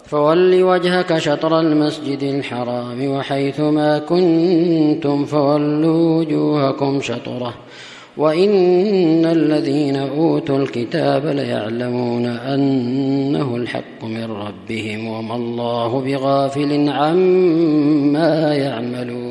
فول وجهك شطر المسجد الحرام وحيثما كنتم فولوا وجوهكم شطره وإن الذين أوتوا الكتاب ليعلمون أنه الحق من ربهم وما الله بغافل عما يعملون.